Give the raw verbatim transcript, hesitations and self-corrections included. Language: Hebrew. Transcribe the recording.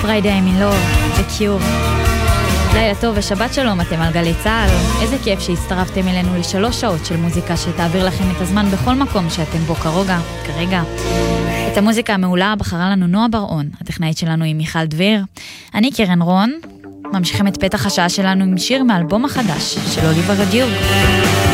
Friday I'm in Love, The Cure. לילה טוב ושבת שלום, אתם על גלי צהל. איזה כיף שהצטרפתם אלינו לשלוש שעות של מוזיקה שתעביר לכם את הזמן בכל מקום שאתם בו כרגע. כרגע. את המוזיקה המעולה בחרה לנו נועה בר-און, הטכנאית שלנו היא מיכל דביר. אני קרן רון, ממשיכים את פתח השעה שלנו עם שיר מאלבום החדש של אוליבר רדיוג.